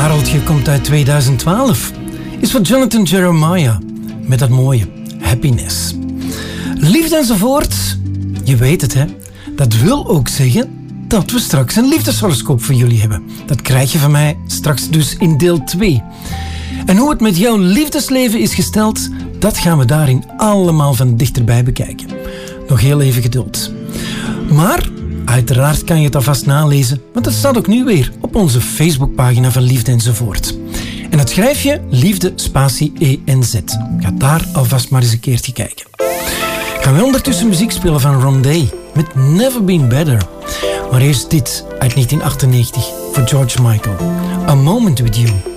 pareltje komt uit 2012. Is van Jonathan Jeremiah. Met dat mooie Happiness. Liefde enzovoort. Je weet het, hè. Dat wil ook zeggen dat we straks een liefdeshoroscoop voor jullie hebben. Dat krijg je van mij straks dus in deel 2. En hoe het met jouw liefdesleven is gesteld, dat gaan we daarin allemaal van dichterbij bekijken. Nog heel even geduld. Maar uiteraard kan je het alvast nalezen, want het staat ook nu weer op onze Facebookpagina van Liefde enzovoort. En dat schrijf je Liefde spatie ENZ. Ga daar alvast maar eens een keertje kijken. Gaan we ondertussen muziek spelen van Rondé met Never Been Better. Maar eerst dit uit 1998 voor George Michael. A Moment With You.